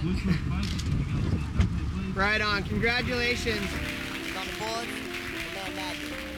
Right on. Congratulations. On the board, and then magic.